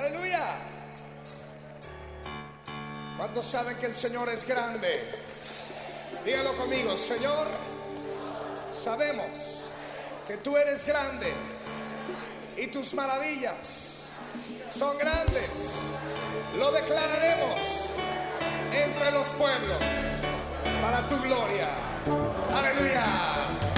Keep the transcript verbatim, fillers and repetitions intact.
Aleluya. ¿Cuántos saben que el Señor es grande? Dígalo conmigo: Señor, sabemos que tú eres grande y tus maravillas son grandes. Lo declararemos entre los pueblos para tu gloria. Aleluya.